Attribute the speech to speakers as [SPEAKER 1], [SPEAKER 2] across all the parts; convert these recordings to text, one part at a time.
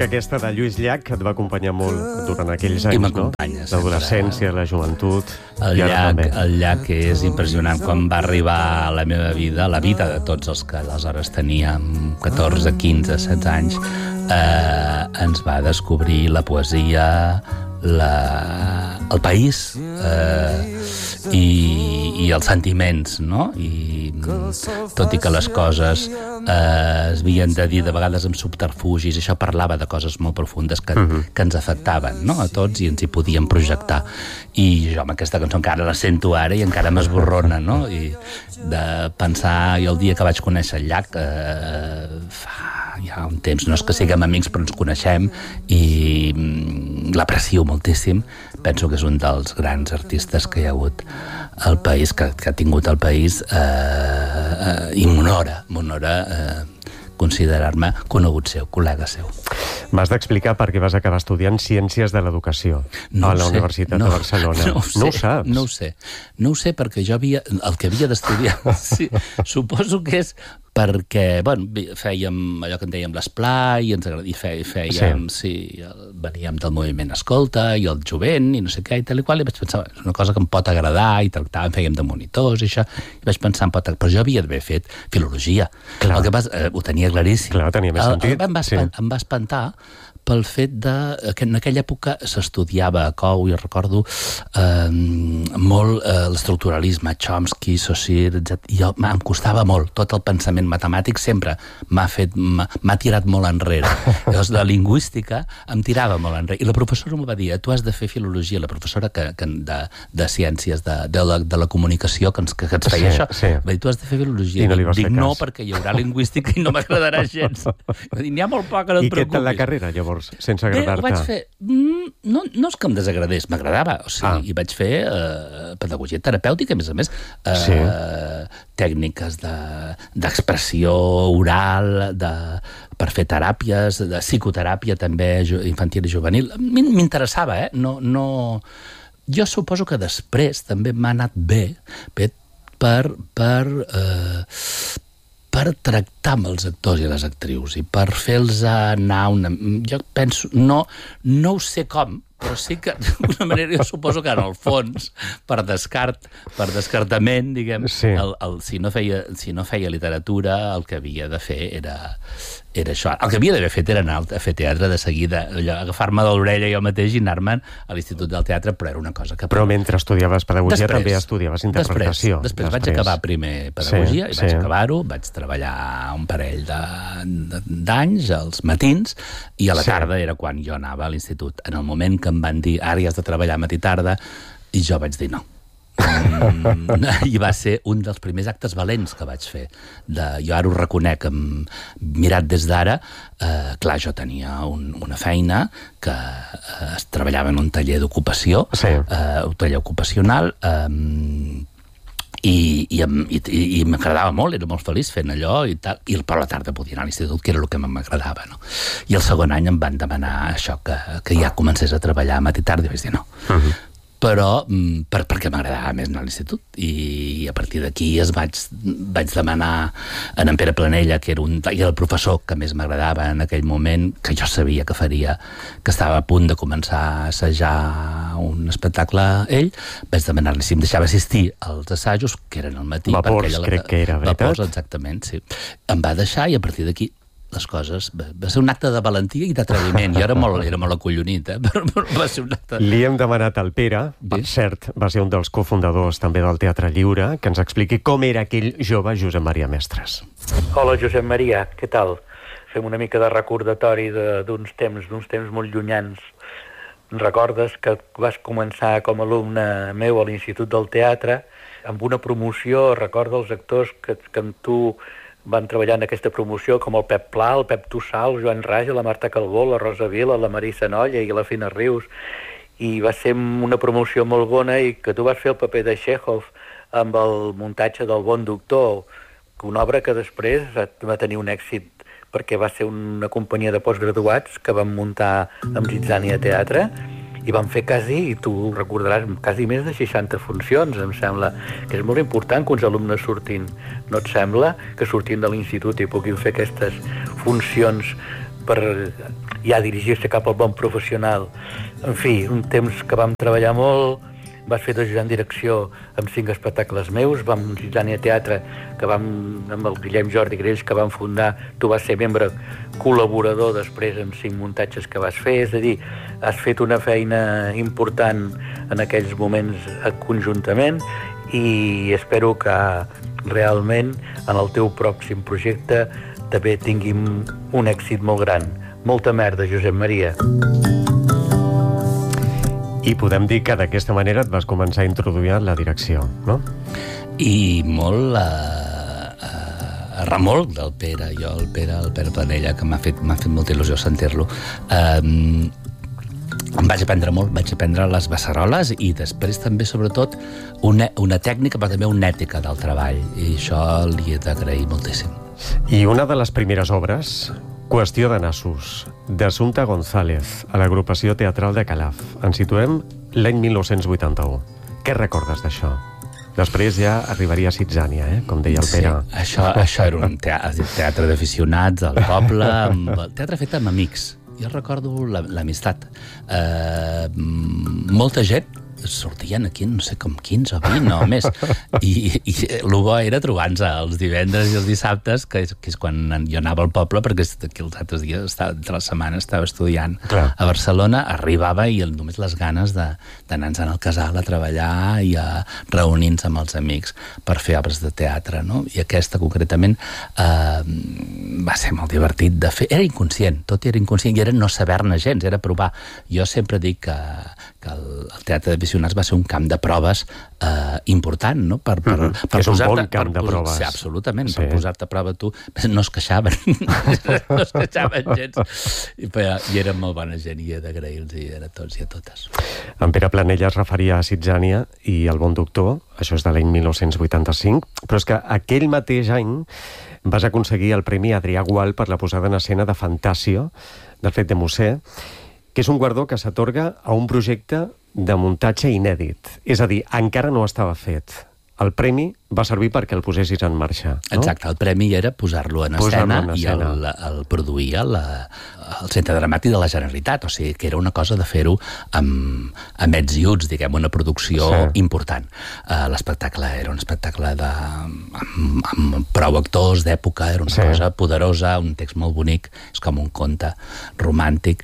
[SPEAKER 1] música aquesta de Lluís Llach et va acompanyar molt durant aquells anys, no? L'adolescència, la joventut...
[SPEAKER 2] El Llach és impressionant. Quan va arribar a la meva vida, la vida de tots els que aleshores teníem 14, 15, 16 anys, ens va descobrir la poesia, el país i els sentiments, no? I tot i que les coses es havien de dir de vegades amb subterfugis, això parlava de coses molt profundes que ens afectaven, no? A tots, i ens hi podíem projectar. I jo amb aquesta cançó encara la sento ara i encara m'esborrona, no? I de pensar, i el dia que vaig conèixer el Llach, fa ja un temps, no és que siguem amics, però ens coneixem i l'aprecio moltíssim. Penso que és un dels grans artistes que hi ha hagut al país, que ha tingut el país, i m'honora considerar-me conegut seu, col·lega seu.
[SPEAKER 1] M'has d'explicar per què vas acabar estudiant Ciències de l'Educació a la Universitat de Barcelona. No ho saps?
[SPEAKER 2] No ho sé perquè jo el que havia d'estudiar. Sí, suposo que és perquè, fèiem allò que en dèiem l'esplai, i fèiem, veníem del moviment Escolta i el jovent i no sé què i tal i qual, i vaig pensar, és una cosa que em pot agradar, i tractàvem, fèiem de monitors i això, i vaig pensar, però jo havia d'haver fet filologia. El que passa, ho tenia claríssim.
[SPEAKER 1] Clar, tenia més sentit.
[SPEAKER 2] Em va espantar pel fet que en aquella època s'estudiava a COU, i recordo molt l'estructuralisme, Chomsky, Saussure, etc. I em costava molt, tot el pensament matemàtic sempre m'ha tirat molt enrere. Llavors, la lingüística em tirava molt enrere. I la professora m'ho va dir, tu has de fer filologia, la professora de ciències de la comunicació que ens feia això. Va dir, tu has de fer filologia. Dic, no, perquè hi haurà lingüística i no m'agradarà gens. Va dir, n'hi ha molt poc, no et preocupis.
[SPEAKER 1] I què tal la carrera, llavors, sense agradar-te?
[SPEAKER 2] Bé, ho vaig fer... No és que em desagradés, m'agradava. O sigui, vaig fer pedagogia terapèutica, a més, tècniques d'expressió oral, per fer teràpies, de psicoteràpia també, infantil i juvenil. M'interessava, Jo suposo que després també m'ha anat bé per tractar amb els actors i les actrius i per fer-los anar jo penso, no ho sé com, però sí que d'alguna manera jo suposo que en el fons, per descartament, diguem, si no feia literatura, el que havia de fer era això. El que havia d'haver fet era anar a fer teatre de seguida, agafar-me de l'orella jo mateix i anar-me'n a l'Institut del Teatre, però era una cosa que...
[SPEAKER 1] Però mentre estudiaves pedagogia també estudiaves interpretació.
[SPEAKER 2] Després vaig acabar primer pedagogia i vaig acabar-ho, vaig treballar un parell d'anys als matins i a la tarda era quan jo anava a l'Institut. En el moment que em van dir, ara hi has de treballar matí i tarda, i jo vaig dir no. I va ser un dels primers actes valents que vaig fer. Jo ara ho reconec, mirat des d'ara, clar, jo tenia una feina que es treballava en un taller d'ocupació, un taller ocupacional, i m'agradava molt, era molt feliç fent allò i tal, i per la tarda podia anar a l'institut, que era el que m'agradava, no? I el segon any em van demanar això, que ja comencés a treballar a matí i tarda, i vaig dir no. Però perquè m'agradava més anar a l'institut, i a partir d'aquí vaig demanar a en Pere Planella, que era el professor que més m'agradava en aquell moment, que jo sabia que faria, que estava a punt de començar a assajar un espectacle ell, vaig demanar-li si em deixava assistir als assajos, que eren al matí.
[SPEAKER 1] Vapors, crec que era, veritat?
[SPEAKER 2] Vapors, exactament, sí. Em va deixar, i a partir d'aquí les coses... Va ser un acte de valentia i d'atreviment. Jo era molt acollonit, però va ser un acte...
[SPEAKER 1] Li hem demanat al Pere, per cert, va ser un dels cofundadors també del Teatre Lliure, que ens expliqui com era aquell jove Josep Maria Mestres.
[SPEAKER 3] Hola, Josep Maria, què tal? Fem una mica de recordatori d'uns temps molt llunyans. Recordes que vas començar com a alumne meu a l'Institut del Teatre amb una promoció, recorda els actors que amb tu van treballar en aquesta promoció, com el Pep Pla, el Pep Tossal, el Joan Raja, la Marta Calbó, la Rosa Vila, la Marisa Nolla i la Fina Rius. I va ser una promoció molt bona, i que tu vas fer el paper de Chekhov amb el muntatge del Bon Doctor, una obra que després va tenir un èxit perquè va ser una companyia de postgraduats que van muntar amb Zitzània Teatre, i van fer quasi, i tu ho recordaràs, quasi més de 60 funcions, em sembla, que és molt important que uns alumnes surtin, no et sembla? Que surtin de l'institut i puguin fer aquestes funcions per ja dirigir-se cap al bon professional. En fi, un temps que vam treballar molt, vas fer 2 anys en direcció amb 5 espectacles meus, vam Cisània Teatre, que amb el Guillem Jordi Grells, que vam fundar, tu vas ser membre col·laborador després amb 5 muntatges que vas fer, és a dir, has fet una feina important en aquells moments conjuntament i espero que realment en el teu pròxim projecte també tinguin un èxit molt gran. Molta merda, Josep Maria.
[SPEAKER 1] I podem dir que d'aquesta manera et vas començar a introduir en la direcció, no?
[SPEAKER 2] I molt a remolc del Pere. Jo, el Pere Planella, que m'ha fet molta il·lusió sentir-lo, em vaig aprendre molt, vaig aprendre les beceroles i després també, sobretot, una tècnica, però també una ètica del treball. I això li he d'agrair moltíssim.
[SPEAKER 1] I una de les primeres obres, Qüestió de nassos, d'Assumpta González, a l'agrupació teatral de Calaf. Ens situem l'any 1981. Què recordes d'això? Després ja arribaria a Cisània, com deia el Pere.
[SPEAKER 2] Sí, això era un teatre d'aficionats al poble, teatre fet amb amics. Jo recordo l'amistat. Molta gent sortien aquí, no sé, com 15 o 20 o més, i el bo era trobar-nos els divendres i els dissabtes, que és quan jo anava al poble, perquè aquí els altres dies de la setmana estava estudiant a Barcelona, arribava i només les ganes d'anar-nos al casal a treballar i a reunir-nos amb els amics per fer obres de teatre, no? I aquesta, concretament, va ser molt divertit de fer. Era inconscient, tot era inconscient, i era no saber-ne gens, era provar. Jo sempre dic que el teatre d'aficionats va ser un camp de proves important, no?
[SPEAKER 1] És un bon camp de proves.
[SPEAKER 2] Sí, absolutament, per posar-te a prova tu. No es queixaven, no es queixaven gens. I eren molt bona gent, i he d'agrair-los a tots i a totes.
[SPEAKER 1] En Pere Planella es referia a Cisània i el Bon Doctor, això és de l'any 1985, però és que aquell mateix any vas aconseguir el Premi Adrià Gual per la posada en escena de Fantasio, del Fet de Musser, que és un guardó que s'atorga a un projecte de muntatge inèdit. És a dir, encara no estava fet. El premi va servir perquè el posessis en marxa, no?
[SPEAKER 2] Exacte, el premi era posar-lo en escena i el produïa el Centre Dramàtic de la Generalitat, o sigui que era una cosa de fer-ho amb ets i uts, diguem, una producció important. L'espectacle era un espectacle amb prou actors d'època, era una cosa poderosa, un text molt bonic, és com un conte romàntic.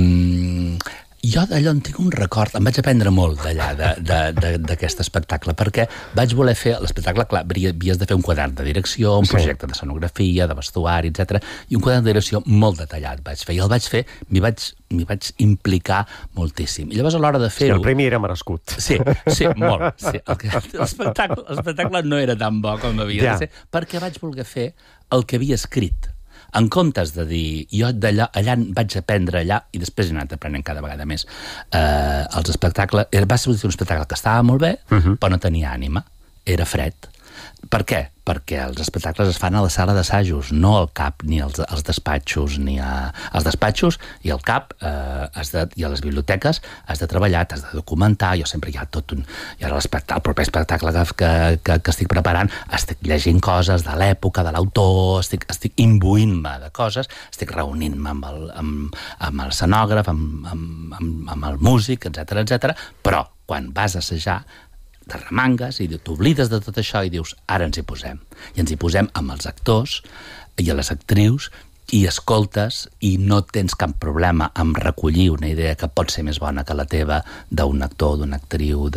[SPEAKER 2] Jo d'allò en tinc un record, em vaig aprendre molt d'allà, d'aquest espectacle, perquè vaig voler fer l'espectacle, clar, havies de fer un quadern de direcció, un projecte d'escenografia, de vestuari, etc. I un quadern de direcció molt detallat vaig fer, i el vaig fer, m'hi vaig implicar moltíssim. I llavors a l'hora de fer-ho...
[SPEAKER 1] Sí, el premi era merescut.
[SPEAKER 2] Sí, molt. Sí. L'espectacle no era tan bo com havia de ser, perquè vaig voler fer el que havia escrit. En comptes de dir, jo allà vaig aprendre allà, i després he anat aprenent cada vegada més, els espectacles... Va ser un espectacle que estava molt bé, però no tenia ànima, era fred. Per què? Perquè els espectacles es fan a la sala d'assajos, no al CAP ni als despatxos, als despatxos i al CAP i a les biblioteques has de treballar, t'has de documentar. Jo sempre hi ha tot un... I ara el proper espectacle que estic preparant, estic llegint coses de l'època, de l'autor, estic imbuint-me de coses, estic reunint-me amb el escenògraf, amb el músic, etc. Però quan vas a assajar te remangues i t'oblides de tot això i dius, ara ens hi posem. I ens hi posem amb els actors i a les actrius i escoltes i no tens cap problema amb recollir una idea que pot ser més bona que la teva d'un actor, d'una actriu,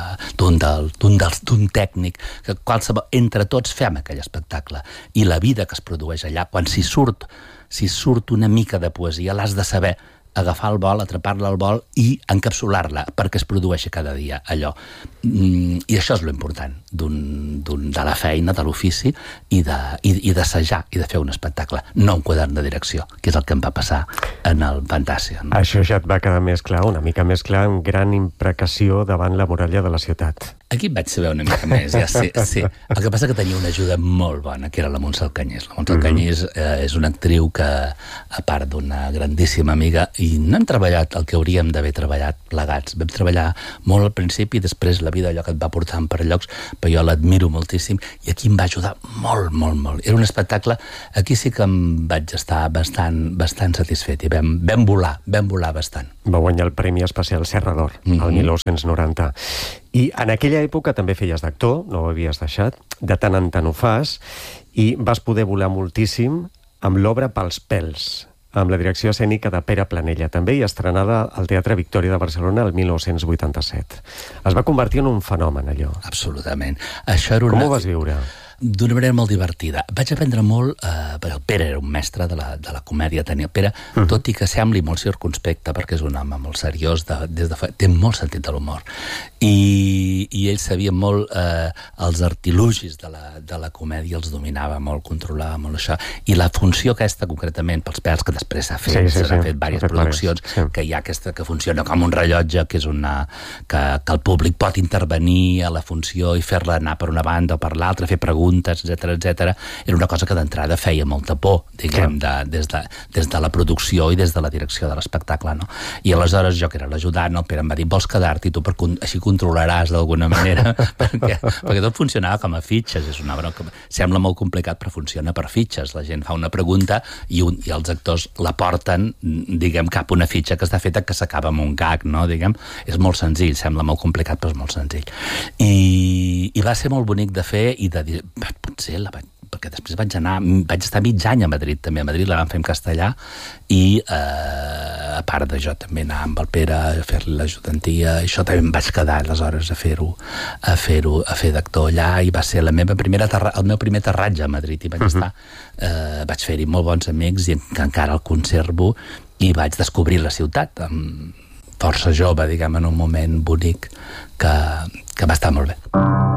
[SPEAKER 2] d'un tècnic, que entre tots fem aquell espectacle. I la vida que es produeix allà, quan si surt una mica de poesia, l'has de saber agafar el vol, atrapar-la al vol i encapsular-la perquè es produeixi cada dia allò. I això és l'important de la feina, de l'ofici i d'assajar i de fer un espectacle, no un quadern de direcció, que és el que em va passar en el Fantasio.
[SPEAKER 1] Això ja et va quedar més clar, una mica més clar, amb gran imprecació davant la muralla de la ciutat.
[SPEAKER 2] Aquí vaig saber una mica més, ja sé. El que passa que tenia una ajuda molt bona, que era la Montse Alcanyés. La Montse Alcanyés és una actriu que, a part d'una grandíssima amiga, i no hem treballat el que hauríem d'haver treballat plegats. Vam treballar molt al principi, després la vida allò que et va portant per llocs, però jo l'admiro moltíssim, i aquí em va ajudar molt, molt, molt. Era un espectacle, aquí sí que em vaig estar bastant satisfet, i vam volar bastant.
[SPEAKER 1] Va guanyar el Premi Especial Serra d'Or, el 1990. I en aquella època també feies d'actor, no ho havies deixat, de tant en tant ho fas, i vas poder volar moltíssim amb l'obra Pels pèls, amb la direcció escènica de Pere Planella, també, i estrenada al Teatre Victòria de Barcelona el 1987. Es va convertir en un fenomen, allò.
[SPEAKER 2] Absolutament. Això era
[SPEAKER 1] Com ho vas viure?
[SPEAKER 2] D'una manera molt divertida. Vaig aprendre molt, perquè el Pere era un mestre de la comèdia, tenia el Pere, tot i que sembli molt circunspecte, perquè és un home molt seriós, té molt sentit de l'humor. I ell sabia molt els artilugis de la comèdia, els dominava molt, controlava molt això. I la funció aquesta, concretament, pels pèls, que després s'ha fet, s'ha fet diverses produccions, que hi ha aquesta que funciona com un rellotge, que és que el públic pot intervenir a la funció i fer-la anar per una banda o per l'altra, fer preguntes, etc. Era una cosa que d'entrada feia molta por, diguem, des de la producció i des de la direcció de l'espectacle, no? I aleshores jo, que era l'ajudant, el Pere em va dir, vols quedar-t'hi tu, així controlaràs d'alguna manera, perquè tot funcionava com a fitxes, és una obra que sembla molt complicat, però funciona per fitxes. La gent fa una pregunta i els actors la porten, diguem, cap a una fitxa que està feta que s'acaba amb un gag, no? Diguem, és molt senzill, sembla molt complicat, però és molt senzill. I va ser molt bonic de fer i de dir, potser perquè després vaig estar mig any a Madrid, també. A Madrid la vam fer en castellà i, a part d'això, també anar amb el Pere a fer-li l'ajudantia. Això també em vaig quedar, aleshores, a fer d'actor allà, i va ser el meu primer aterratge a Madrid, i vaig estar, vaig fer-hi molt bons amics, i encara el conservo, i vaig descobrir la ciutat, força jove, diguem, en un moment bonic que va estar molt bé.